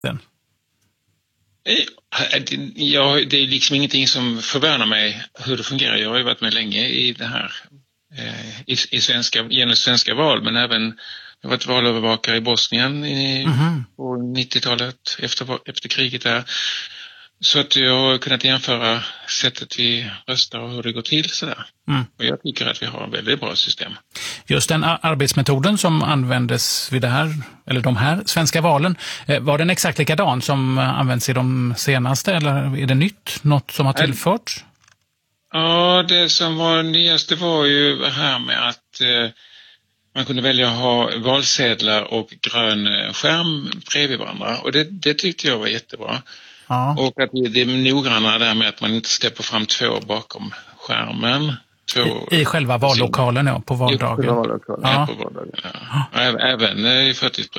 den? Det är liksom ingenting som förvånar mig hur det fungerar. Jag har ju varit med länge i det här genom svenska val, men även jag har varit valövervakare i Bosnien på 90-talet efter kriget där. Så att jag har kunnat jämföra sättet vi röstar och hur det går till sådär. Och jag tycker att vi har en väldigt bra system. Just den arbetsmetoden som användes vid de här svenska valen, var den exakt likadan som används i de senaste, eller är det nytt? Något som har tillförts? Ja, det som var nyaste var ju det här med att man kunde välja att ha valsedlar och grön skärm bredvid varandra. Och det tyckte jag var jättebra. Ja. Och att det är noggranna där med att man inte släpper fram 2 bakom skärmen. I själva vallokalen, på valdagen. På valdagen, ja. Även i